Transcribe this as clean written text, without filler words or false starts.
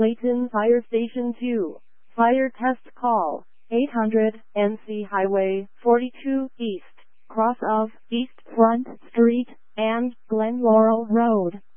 Clayton Fire Station 2. Fire test call. 800 NC Highway 42 East, cross of East Front Street and Glen Laurel Road.